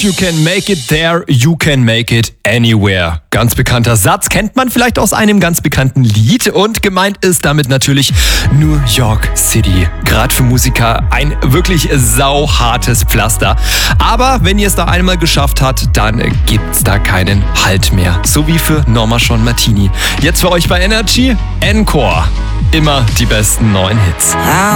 If you can make it there, you can make it anywhere. Ganz bekannter Satz, kennt man vielleicht aus einem ganz bekannten Lied und gemeint ist damit natürlich New York City. Gerade für Musiker ein wirklich sauhartes Pflaster. Aber wenn ihr es da einmal geschafft habt, dann gibt's da keinen Halt mehr. So wie für Norma Jean Martini. Jetzt für euch bei Energy, Encore. Immer die besten neuen Hits.